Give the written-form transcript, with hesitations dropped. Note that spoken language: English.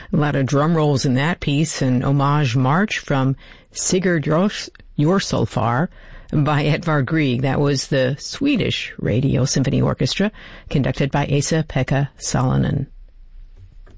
A lot of drum rolls in that piece, an homage march from Sigurd Jorsalfar by Edvard Grieg. That was the Swedish Radio Symphony Orchestra, conducted by Esa-Pekka Salonen.